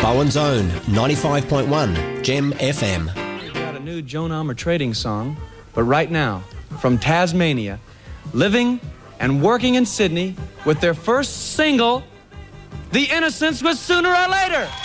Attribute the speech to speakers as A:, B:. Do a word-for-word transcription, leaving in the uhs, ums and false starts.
A: Bowen's Own, ninety-five point one, Gem F M.
B: We've got a new Joan Armour trading song, but right now, from Tasmania, living and working in Sydney with their first single, The Innocents was Sooner or Later.